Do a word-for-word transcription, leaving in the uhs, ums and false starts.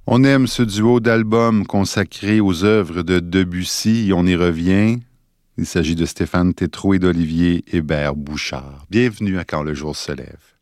On aime ce duo d'albums consacrés aux œuvres de Debussy et on y revient. Il s'agit de Stéphane Tétrault et d'Olivier Hébert-Bouchard. Bienvenue à Quand le jour se lève.